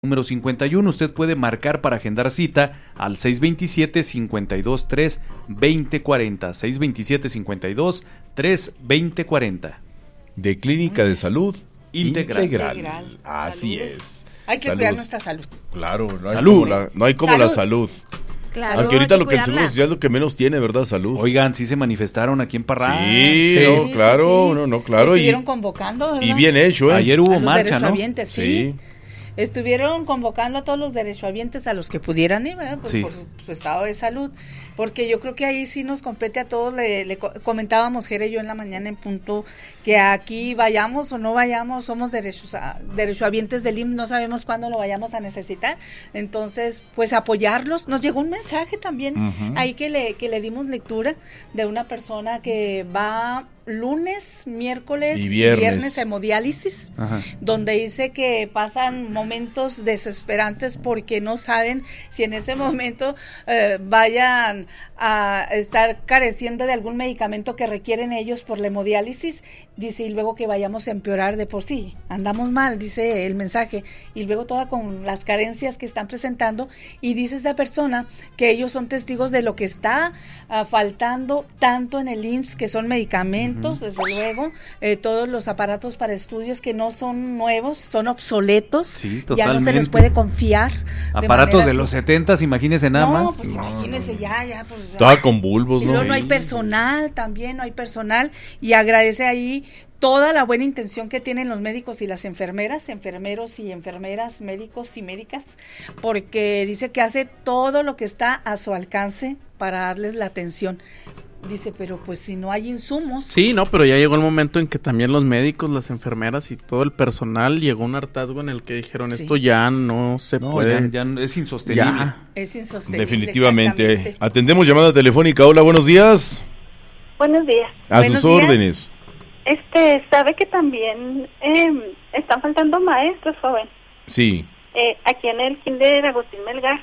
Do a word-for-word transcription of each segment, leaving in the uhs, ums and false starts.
número cincuenta y uno. Usted puede marcar para agendar cita al seis dos siete, cinco dos tres, dos cero cuatro cero, seis dos siete, cinco dos tres, dos cero cuatro cero. De Clínica de Salud Integral. Integral. Integral. Así Saludos. es. Hay que Salud. cuidar nuestra salud. Claro, no hay Salud. como la, no hay como Salud. la salud. Claro, Aunque ahorita hay lo que el cuidarla. Seguro Social es lo que menos tiene, ¿verdad? Salud. Oigan, sí se manifestaron aquí en Parral. Sí, Sí. no, Sí, claro, sí, sí. no, no, claro. Y, Estuvieron convocando, ¿verdad? y bien hecho, ¿eh? Ayer A hubo los marcha, ¿no? derechohabientes, sí. Estuvieron convocando a todos los derechohabientes a los que pudieran ir, ¿verdad? Por, Sí. por su, su estado de salud, porque yo creo que ahí sí nos compete a todos. Le, le co- comentábamos Jere y yo en la mañana en punto que aquí vayamos o no vayamos, somos derechos a- derechohabientes del I M S S, no sabemos cuándo lo vayamos a necesitar, entonces pues apoyarlos. Nos llegó un mensaje también Ujú. ahí que le, que le dimos lectura de una persona que va lunes, miércoles Y y viernes. viernes a hemodiálisis, Ajá. donde dice que pasan momentos desesperantes porque no saben si en ese momento eh, vayan a estar careciendo de algún medicamento que requieren ellos por la hemodiálisis, dice, y luego que vayamos a empeorar de por sí, andamos mal, dice el mensaje, y luego toda con las carencias que están presentando, y dice esa persona que ellos son testigos de lo que está ah, faltando tanto en el I M S S, que son medicamentos, desde luego, eh, todos los aparatos para estudios que no son nuevos, son obsoletos, Sí, ya no se totalmente. les puede confiar. de Aparatos manera de los así. setentas, imagínense nada no, más. pues No, imagínese no, no. ya, ya, pues. ya. Estaba con bulbos, Y ¿no? luego no hay Sí, personal también, no hay personal, y agradece ahí toda la buena intención que tienen los médicos y las enfermeras, enfermeros y enfermeras, médicos y médicas, porque dice que hace todo lo que está a su alcance para darles la atención. Dice, pero pues si no hay insumos. Sí, no, pero ya llegó el momento en que también los médicos, las enfermeras y todo el personal llegó a un hartazgo en el que dijeron, Sí. esto ya no se No, puede. ya, ya es insostenible. Ya. Es insostenible. Definitivamente. exactamente. Atendemos llamada telefónica. Hola, buenos días. Buenos días. A Buenos sus días. órdenes. Este, sabe que también eh, están faltando maestros, joven. Sí, Eh, aquí en el kinder Agustín Melgar,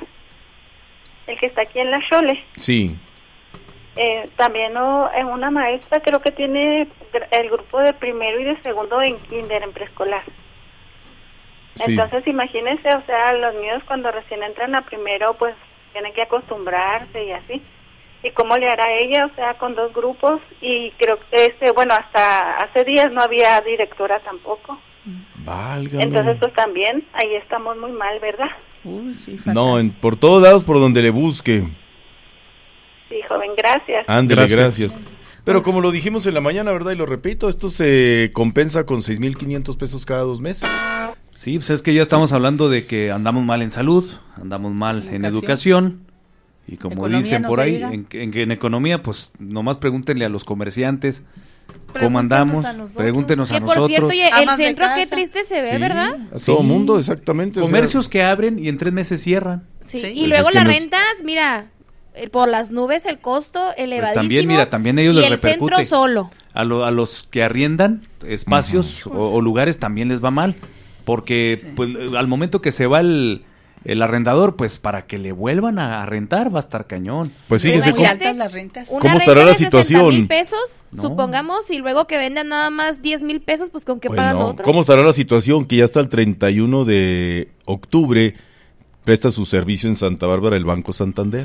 el que está aquí en la Chole. sí. Eh, también oh, es una maestra, creo que tiene gr- el grupo de primero y de segundo en kinder, en preescolar. Sí. Entonces, imagínense, o sea, los niños cuando recién entran a primero, pues tienen que acostumbrarse y así. ¿Y cómo le hará ella? O sea, con dos grupos, y creo que, este, bueno, hasta hace días no había directora tampoco. Válgame. Entonces, pues también, ahí estamos muy mal, ¿verdad? Uy, sí, fatal. No, en- por todos lados, por donde le busque. Sí, joven, gracias. Ándele, Gracias. gracias. Pero como lo dijimos en la mañana, ¿verdad? Y lo repito, esto se compensa con seis mil quinientos pesos cada dos meses. Sí, pues es que ya estamos hablando de que andamos mal en salud, andamos mal en educación, y como Economía dicen no por se ahí, diga. en, en, en economía, pues nomás pregúntenle a los comerciantes cómo Pregúntenos andamos, a nosotros. pregúntenos a Que por nosotros. cierto, oye, el Amas de centro qué casa. triste se ve, Sí, ¿verdad? A Sí. todo mundo, exactamente. o sea, Comercios que abren y en tres meses cierran. Sí. Sí. Y Pues luego es que las no es- rentas, mira, eh, por las nubes el costo elevadísimo. Pues también, mira, también a ellos y les el repercute. centro solo. A, lo- a los que arriendan espacios o, o lugares también les va mal, porque Sí. pues al momento que se va el, el arrendador, pues para que le vuelvan a, a rentar va a estar cañón. Pues Muy fíjese cómo, altas las rentas. Una ¿Cómo renta estará la de sesenta situación? mil pesos, No. supongamos, y luego que vendan nada más diez mil pesos, pues con qué Bueno, pagan lo otro. ¿cómo estará la situación? Que ya hasta el treinta y uno de octubre presta su servicio en Santa Bárbara el Banco Santander.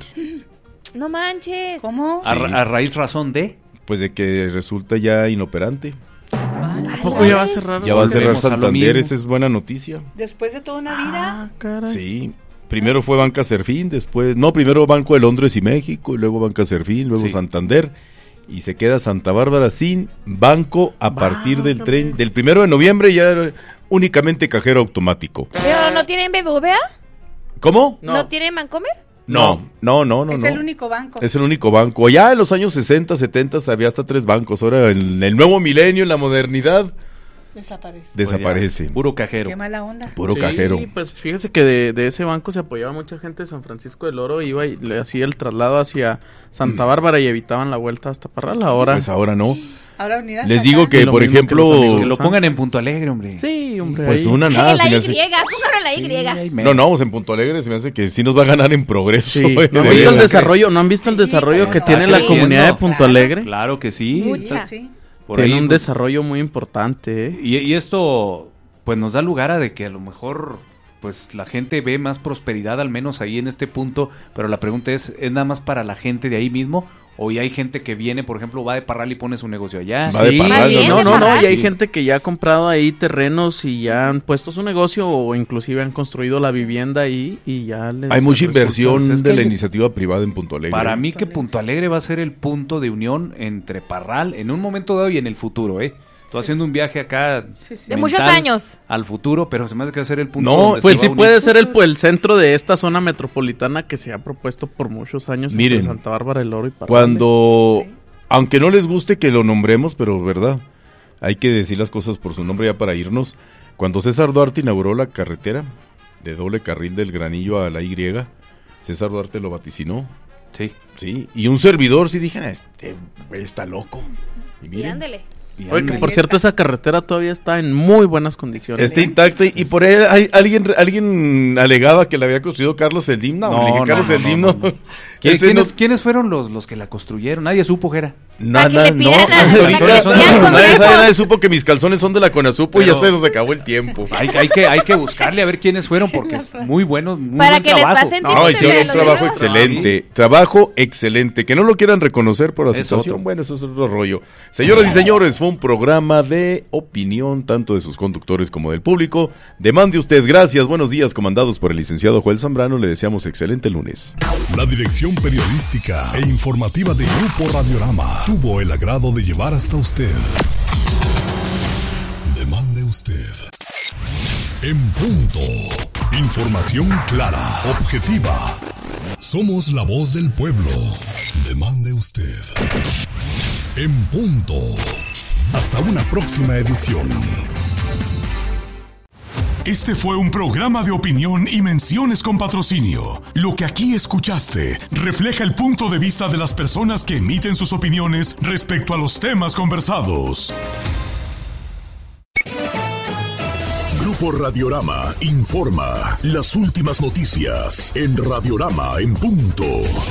No manches. ¿Cómo? A, ra- a raíz razón de... Pues de que resulta ya inoperante. Vale. Ay, ¿A poco ya va a ay. cerrar? Ya va a cerrar Volvemos a lo Santander, mismo. esa es buena noticia. Después de toda una vida. Ah, caray. Sí. Primero fue Banca Serfín, después, no, primero Banco de Londres y México, y luego Banca Serfín, luego Sí. Santander, y se queda Santa Bárbara sin banco a partir del Válgame. tren, del primero de noviembre, ya únicamente cajero automático. ¿Pero no tienen B B V A? ¿Cómo? ¿No, No. tienen Bancomer? No, no, no, no. es no. el único banco. Es el único banco. Ya en los años sesenta, setenta había hasta tres bancos. Ahora en el nuevo milenio, en la modernidad, Desaparece. desaparece. Puro cajero. Qué mala onda. Puro Sí, cajero. pues fíjese que de, de ese banco se apoyaba mucha gente de San Francisco del Oro, iba y le hacía el traslado hacia Santa Bárbara y evitaban la vuelta hasta Parral. Ahora Pues ahora no. Ahora venir hasta Les digo acá. que, Y lo por mismo que ejemplo, los amigos Que lo pongan en Punto Alegre, hombre. sí, hombre. pues ahí. una nada. En la se me Y, hace- póngalo en la Y. Sí, ahí me- No, no, vamos en Punto Alegre, se me hace que sí nos va a ganar en progreso. Sí. eh, ¿No han de visto el veras. desarrollo? ¿No han visto el Sí, desarrollo cómo que no. tiene Está la creciendo. comunidad de Punto Claro. Alegre? Claro que sí. Mucha. Sí. Por Tiene ahí, un pues, desarrollo muy importante, ¿eh? y, y esto pues nos da lugar a de que a lo mejor pues la gente ve más prosperidad, al menos ahí en este punto, pero la pregunta es, ¿es nada más para la gente de ahí mismo? ¿O ya hay gente que viene, por ejemplo, va de Parral y pone su negocio allá? Va de Sí, Parral, no, no, no, Parral. y hay gente que ya ha comprado ahí terrenos y ya han puesto su negocio o inclusive han construido la vivienda ahí y ya les Hay mucha resulta- inversión pues, es que de la hay- iniciativa privada en Punto Alegre. Para mí que Punto Alegre va a ser el punto de unión entre Parral en un momento dado y en el futuro, ¿eh? Estoy Sí. haciendo un viaje acá Sí, sí. De mental muchos años. al futuro, pero se me hace que va a ser el punto No, donde Pues se sí va a unir. puede ser el, pues, el centro de esta zona metropolitana que se ha propuesto por muchos años Miren, entre Santa Bárbara, El Oro y Parral. Cuando, Sí. aunque no les guste que lo nombremos, pero verdad, hay que decir las cosas por su nombre ya para irnos. Cuando César Duarte inauguró la carretera de doble carril del Granillo a la Y, César Duarte lo vaticinó, Sí. sí, y un servidor sí dije, "Ah, este güey está loco". Y Y miren, ándele. Y Oye, que ándale. por cierto, esa carretera todavía está en muy buenas condiciones. está intacta y por ahí hay, alguien alguien alegaba que la había construido Carlos Slim. No, No, le dije, no, Carlos no, Slim no, no. no. ¿Qui- Ese ¿Quiénes, no- quiénes fueron los, los que la construyeron? Nadie supo, Jera. Nada, Para que le no, pidan a- hasta para ahorita que le son- pidan nadie, consejos. sabe, nadie supo que mis calzones son de la Conasupo y ya Pero- se nos acabó el tiempo. Hay, hay, que, hay que buscarle a ver quiénes fueron porque es muy bueno, muy Para buen que les trabajo. pasen No, tips hicieron de un los trabajo nuevos. excelente, trabajo excelente. Que no lo quieran reconocer por la Es situación, otro. bueno, eso es otro rollo. Señoras y señores, fue un programa de opinión, tanto de sus conductores como del público. Demande usted, gracias, buenos días, comandados por el licenciado Joel Zambrano. Le deseamos excelente lunes. La dirección periodística e informativa de Grupo Radiorama tuvo el agrado de llevar hasta usted. Demande usted. En punto. Información clara, objetiva. Somos la voz del pueblo. Demande usted. En punto. Hasta una próxima edición. Este fue un programa de opinión y menciones con patrocinio. Lo que aquí escuchaste refleja el punto de vista de las personas que emiten sus opiniones respecto a los temas conversados. Grupo Radiorama informa las últimas noticias en Radiorama en punto.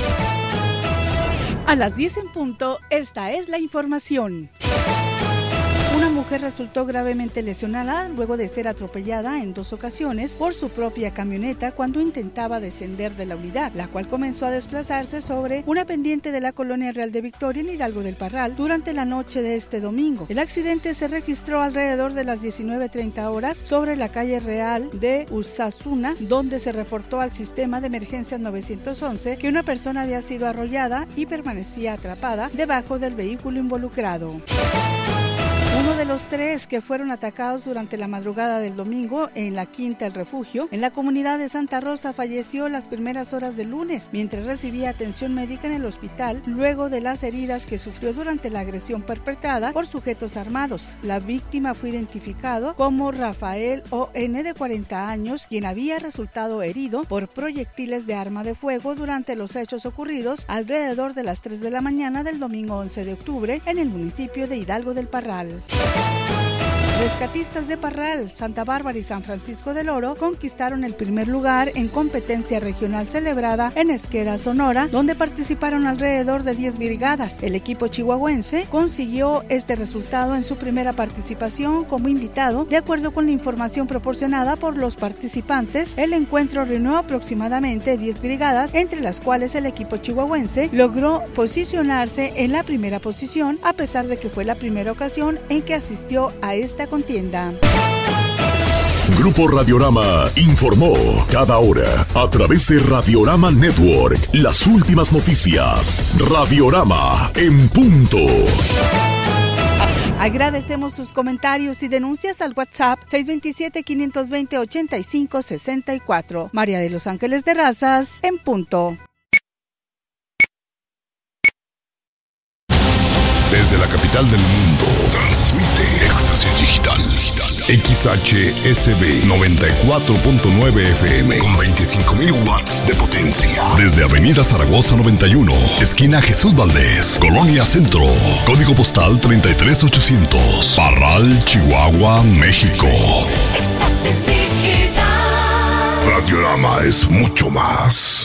A las diez en punto, esta es la información. Una mujer resultó gravemente lesionada luego de ser atropellada en dos ocasiones por su propia camioneta cuando intentaba descender de la unidad, la cual comenzó a desplazarse sobre una pendiente de la colonia Real de Victoria en Hidalgo del Parral durante la noche de este domingo. El accidente se registró alrededor de las diecinueve treinta horas sobre la calle Real de Usasuna, donde se reportó al sistema de emergencias nueve once que una persona había sido arrollada y permanecía atrapada debajo del vehículo involucrado. Uno de los tres que fueron atacados durante la madrugada del domingo en la Quinta El Refugio, en la comunidad de Santa Rosa, falleció las primeras horas del lunes, mientras recibía atención médica en el hospital, luego de las heridas que sufrió durante la agresión perpetrada por sujetos armados. La víctima fue identificado como Rafael O N, de cuarenta años, quien había resultado herido por proyectiles de arma de fuego durante los hechos ocurridos alrededor de las tres de la mañana del domingo once de octubre en el municipio de Hidalgo del Parral. Rescatistas de Parral, Santa Bárbara y San Francisco del Oro conquistaron el primer lugar en competencia regional celebrada en Esqueda, Sonora, donde participaron alrededor de diez brigadas. El equipo chihuahuense consiguió este resultado en su primera participación como invitado. De acuerdo con la información proporcionada por los participantes, el encuentro reunió aproximadamente diez brigadas, entre las cuales el equipo chihuahuense logró posicionarse en la primera posición, a pesar de que fue la primera ocasión en que asistió a esta contienda. Grupo Radiorama informó cada hora a través de Radiorama Network las últimas noticias. Radiorama en punto. Agradecemos sus comentarios y denuncias al WhatsApp seis dos siete, cinco dos cero, ocho cinco seis cuatro. María de Los Ángeles de Razas, en punto. Desde la capital del mundo, transmite Éxtasis Digital. X H S B noventa y cuatro punto nueve F M con veinticinco mil watts de potencia. Desde Avenida Zaragoza noventa y uno, esquina Jesús Valdés, Colonia Centro. Código postal treinta y tres ochocientos. Parral, Chihuahua, México. Éxtasis Digital. Radiorama es mucho más.